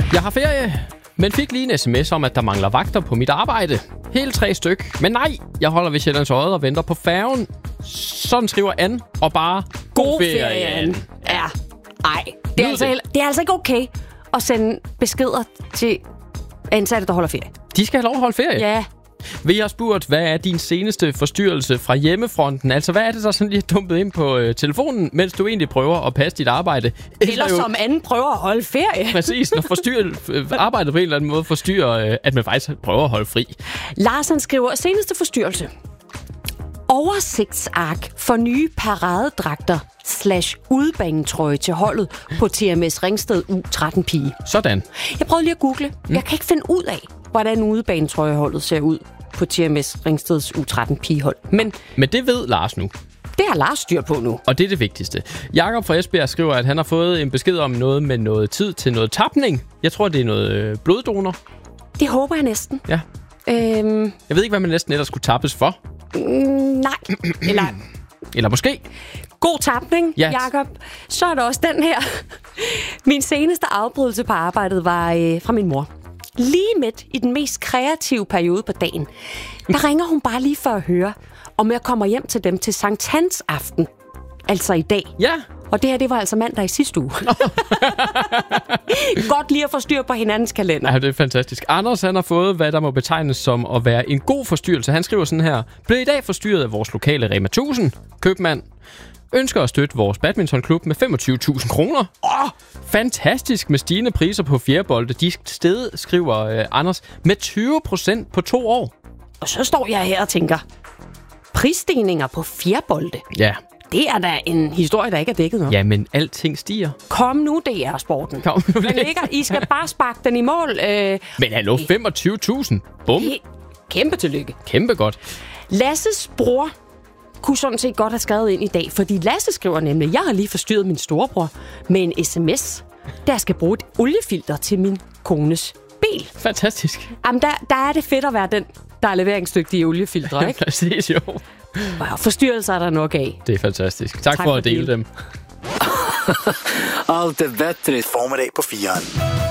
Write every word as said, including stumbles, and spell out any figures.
Jeg har ferie, men fik lige en sms om, at der mangler vagter på mit arbejde. Helt tre styk. Men nej, jeg holder ved Sjællands Odde og venter på færgen. Sådan skriver Ann, og bare god, god ferie, ferie Ann. Ja, nej. Det er, altså, det er altså ikke okay at sende beskeder til ansatte, der holder ferie. De skal have lov at holde ferie? Ja. Vi har spurgt, hvad er din seneste forstyrrelse fra hjemmefronten? Altså, hvad er det, der sådan lige er dumpet ind på øh, telefonen, mens du egentlig prøver at passe dit arbejde? Eller, Eller jo, som anden prøver at holde ferie. Præcis, når forstyr, arbejdet på en eller anden måde forstyrrer, øh, at man faktisk prøver at holde fri. Larsen skriver, seneste forstyrrelse. Oversigtsark for nye paradedragter slash udbanetrøje til holdet på T M S Ringsted U tretten pige. Sådan. Jeg prøvede lige at google. Mm. Jeg kan ikke finde ud af, hvordan udebanetrøjeholdet ser ud på T M S Ringsteds U tretten pigehold. Men, Men det ved Lars nu. Det har Lars styr på nu. Og det er det vigtigste. Jakob fra Esbjerg skriver, at han har fået en besked om noget med noget tid til noget tapning. Jeg tror, det er noget øh, bloddonor. Det håber jeg næsten. Ja. Øhm... Jeg ved ikke, hvad man næsten ellers skulle tappes for. Mm, nej. Eller... Eller måske. God tapning, yes. Jakob. Så er der også den her. Min seneste afbrydelse på arbejdet var øh, fra min mor. Lige midt i den mest kreative periode på dagen, der ringer hun bare lige for at høre, om jeg kommer hjem til dem til Sankt Hans aften. Altså i dag. Ja. Og det her, det var altså mandag i sidste uge. Godt lige at få styr på hinandens kalender. Ja, det er fantastisk. Anders, han har fået, hvad der må betegnes som at være en god forstyrrelse. Han skriver sådan her. Blev i dag forstyrret af vores lokale Rema tusind købmand. Ønsker at støtte vores badmintonklub med femogtyve tusind kroner. Åh, fantastisk med stigende priser på fjerbolde. De sted, skriver øh, Anders, med tyve procent på to år. Og så står jeg her og tænker, prisstigninger på fjerbolde. Ja. Det er da en historie, der ikke er dækket noget. Ja, men alting stiger. Kom nu, D R-sporten. Kom nu, den ligger, I skal bare sparke den i mål. Øh, men hallo, femogtyve tusind. Bum. Kæmpe tillykke. Kæmpe godt. Lasses bror kunne sådan set godt have skrevet ind i dag, fordi Lasse skriver nemlig, jeg har lige forstyrret min storebror med en sms, der skal bruge et oliefilter til min kones bil. Fantastisk. Jamen, der, der er det fedt at være den, der er leveringsdygtig i oliefiltre, ikke? Præcis, jo. Wow, forstyrrelser er der nok af. Det er fantastisk. Tak, tak for at dele dem. Allt är bättre i formiddag på fyran.